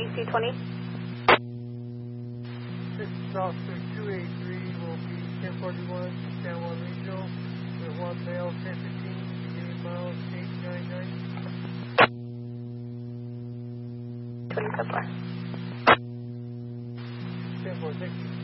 DC-20. This is Officer 283 will be 1041 San Juan Regional with 1 male 1015 beginning miles 899. 20 so far. 10-4, thank you.